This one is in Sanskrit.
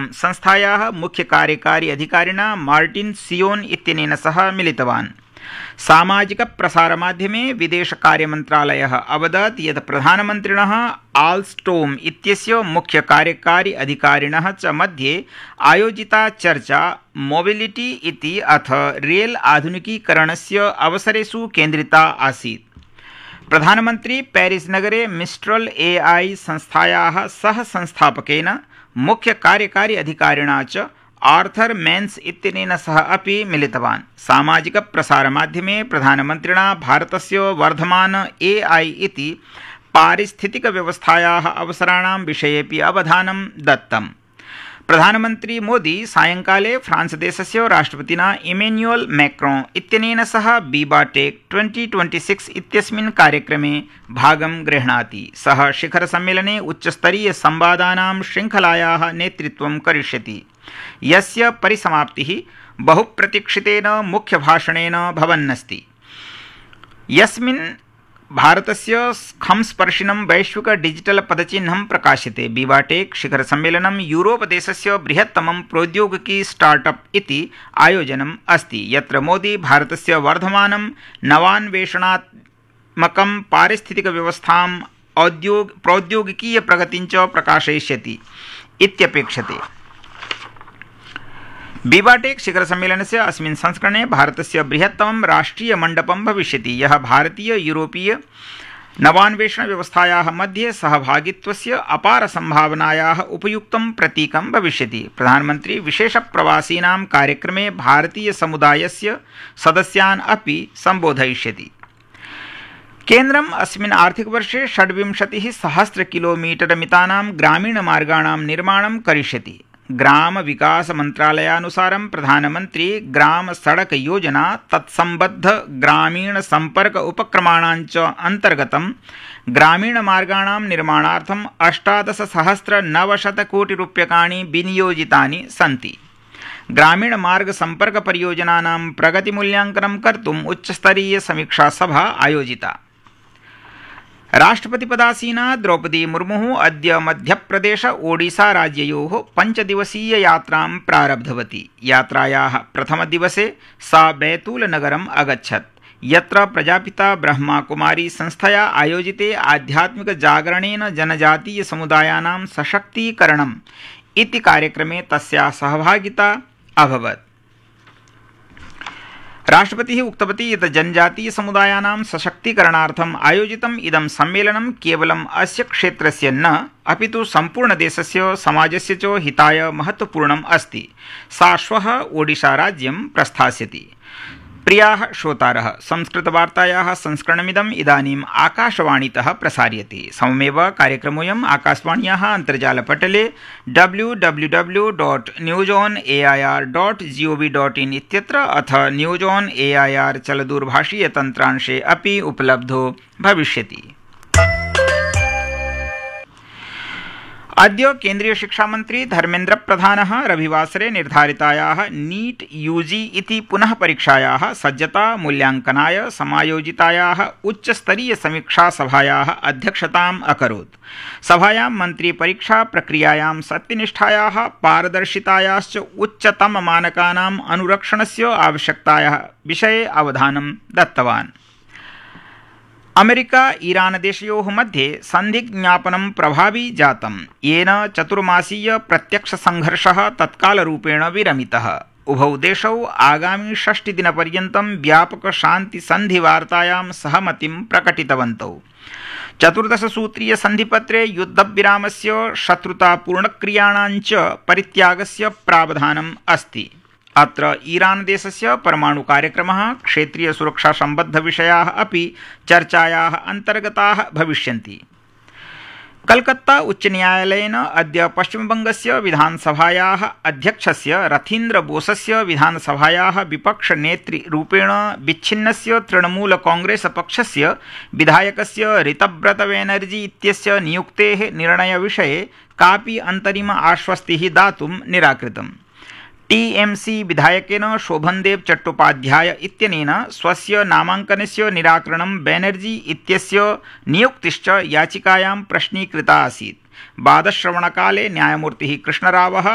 संस्थायाः मुख्य कार्यकारी अधिकारिणा मार्टिन सियोन इत्यनेन सह मिलितवान्। सामाजिक प्रसारमाध्यमे विदेशकार्यमन्त्रालयः अवदत् यत् प्रधानमन्त्रिणः आल्स्टोम इत्यस्य मुख्य कार्यकारी अधिकारिणः च मध्ये आयोजिता चर्चा मोबिलिटी इति अथ रेल आधुनिकीकरणस्य अवसरेषु केन्द्रिता आसीत्। प्रधानमन्त्री पेरिस नगरे मिस्ट्रल AI संस्थायाः सह संस्थापकेन मुख्य कार्यकारी अधिकारिणा च आर्थर मेन्स इत्यनेन सह अपि मिलितवान्। सामाजिक प्रसारमाध्यमे प्रधानमन्त्रिणा भारतस्य वर्धमान AI इति पारिस्थितिकव्यवस्थायाः अवसराणां विषयेपि अवधानं दत्तम्। प्रधानमन्त्री मोदी सायंकाले फ्रांस देशस्य राष्ट्रपतिना इमेन्युअल मैक्रोन इत्यनेन सह बीबाटेक 2026 इत्यस्मिन् कार्यक्रमे भागं गृह्णाति। सः शिखरसम्मेलने उच्चस्तरीय संवादानां शृङ्खलायाः नेतृत्वं करिष्यति, यस्य परिसमाप्तिः बहुप्रतीक्षितेन मुख्यभाषणेन भवन्नस्ति, यस्मिन् भारतस्य खंस्पर्शिनं वैश्विक डिजिटल पदचिह्नं प्रकाश्यते। बीबाटेक शिखरसम्मेलनं यूरोप देशस्य बृहत्तमं प्रौद्योगिकी स्टार्टअप इति आयोजनम् अस्ति, यत्र मोदी भारतस्य वर्धमानं नवान्वेषणात्मकं पारिस्थितिकव्यवस्थां प्रौद्योगिकीय प्रगतिं च प्रकाशयिष्यति इत्यपेक्षते। बीबाटेक शिखरसम्मेलनस्य अस्मिन् संस्करणे भारतस्य बृहत्तमं राष्ट्रिय मण्डपं भविष्यति, यः भारतीय यूरोपीय नवान्वेषणव्यवस्थायाः मध्ये सहभागित्वस्य अपार सम्भावनायाः उपयुक्तं प्रतीकं भविष्यति। प्रधानमन्त्री विशेषप्रवासीनां कार्यक्रमे भारतीय समुदायस्य सदस्यान् अपि सम्बोधयिष्यति। केन्द्रम् अस्मिन् आर्थिकवर्षे 26,000 किलोमीटरमितानां ग्रामीणमार्गाणां निर्माणं करिष्यति। ग्राम विकास मन्त्रालयानुसारं प्रधानमन्त्री ग्राम सड़क योजना तत्सम्बद्ध ग्रामीण सम्पर्क उपक्रमाणाञ्च अन्तर्गतं ग्रामीणमार्गाणां निर्माणार्थं 18,900 कोटिरूप्यकाणि विनियोजितानि सन्ति। ग्रामीणमार्ग सम्पर्क परियोजनानां प्रगतिमूल्यांकनं कर्तुम् उच्चस्तरीय समीक्षा सभा आयोजिता। राष्ट्रपतिपदासीना द्रौपदी मुर्मुः अद्य मध्यप्रदेश ओडिशा राज्ययोः 5 दिवसीय यात्रां प्रारब्धवती। यात्रायाः प्रथमदिवसे सा बैतूलनगरम् अगच्छत्, यत्र प्रजापिता ब्रह्माकुमारी संस्थया आयोजिते आध्यात्मिक जागरणेन जनजातीय समुदायानां सशक्तीकरणम् इति कार्यक्रमे तस्याः सहभागिता अभवत्। राष्ट्रपतिः उक्तवती यत् जनजातीय समुदायानां सशक्तीकरणार्थम् आयोजितम् इदं सम्मेलनं केवलम् अस्य क्षेत्रस्य न अपितु सम्पूर्णदेशस्य समाजस्य च हिताय महत्वपूर्णम् अस्ति। सा श्वः ओडिशाराज्यं प्रस्थास्यति। प्रियाः श्रोतारः, संस्कृतवार्तायाः संस्करणमिदम् इदानीम् आकाशवाणीतः प्रसार्यते। सममेव कार्यक्रमोऽयम् आकाशवाण्याः अन्तर्जालपटले www.newsonair.gov.in इत्यत्र अथ न्यूज़ ऑन AIR चलदूरभाषीयतन्त्रांशे अपि उपलब्धो भविष्यति। अद्य केन्द्रीय शिक्षामन्त्री धर्मेन्द्र प्रधानः रविवासरे निर्धारितायाः नीट UG इति पुनः परीक्षायाः सज्जता मूल्यांकनाय समायोजितायाः उच्चस्तरीय समीक्षा सभायाः अध्यक्षताम् अकरोत्। सभायां मन्त्री परीक्षा प्रक्रियायां सत्यनिष्ठायाः पारदर्शितायाश्च उच्चतममानकानाम् अनुरक्षणस्य आवश्यकतायाः विषये अवधानं दत्तवान्। अमेरिका ईरान देशयोः मध्ये सन्धिज्ञापनं प्रभावी जातम्, येन चतुर्मासीय प्रत्यक्षसङ्घर्षः तत्कालरूपेण विरमितः। उभौ देशौ आगामि 6 दिनपर्यन्तं व्यापकशान्तिसन्धिवार्तायां सहमतिं प्रकटितवन्तौ। 14 सूत्रीय सन्धिपत्रे युद्धविरामस्य शत्रुतापूर्णक्रियाणां च परित्यागस्य प्रावधानम् अस्ति। अत्र ईरान देशस्य परमाणु कार्यक्रमः, क्षेत्रीय सुरक्षा सम्बद्ध विषयाः अपि चर्चायाः अन्तर्गताः भविष्यन्ति। कलकत्ता उच्चन्यायालयेन अद्य पश्चिमबङ्गस्य विधानसभायाः अध्यक्षस्य रथीन्द्र बोसस्य विधानसभायाः विपक्षनेतृरूपेण विच्छिन्नस्य तृणमूल कांग्रेस पक्षस्य विधायकस्य ऋतव्रत बैनर्जी इत्यस्य नियुक्तेः निर्णयविषये कापि अन्तरिम आश्वस्तिः दातुं निराकृतम्। TMC विधायकेन शोभनदेव चट्टोपाध्याय इत्यनेन स्वस्य नामाङ्कनस्य निराकरणं बैनर्जी इत्यस्य नियुक्तिश्च याचिकायां प्रश्नीकृता आसीत्। वादश्रवणकाले न्यायमूर्तिः कृष्णरावः